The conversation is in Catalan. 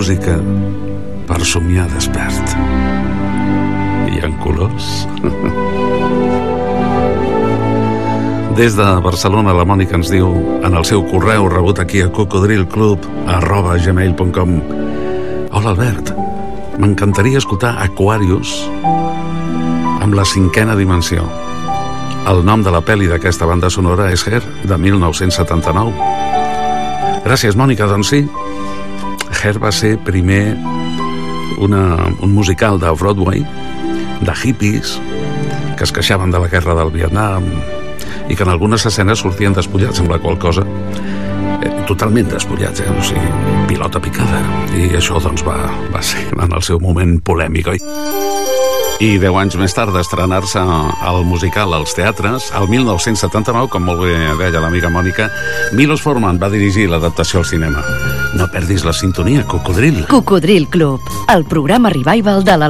música per somiar despert. I en colors. Des de Barcelona, la Mònica ens diu en el seu correu rebut aquí a cocodrilclub@gmail.com: Hola, Albert, m'encantaria escoltar Aquarius amb la 5ª dimensió. El nom de la pel·li d'aquesta banda sonora és Hair, de 1979. Gràcies, Mònica. Doncs sí, Hair va ser primer un musical de Broadway, de hippies, que es queixaven de la guerra del Vietnam i que en algunes escenes sortien despullats, amb la qual cosa totalment despullats, o sigui, pilota picada. I això doncs va ser en el seu moment polèmic, oi? I 10 anys més tard d'estrenar-se el musical als teatres, el 1979, com molt bé deia l'amiga Mònica, Milos Forman va dirigir l'adaptació al cinema. No perdis la sintonia, Cocodril. Cocodril Club, el programa revival de la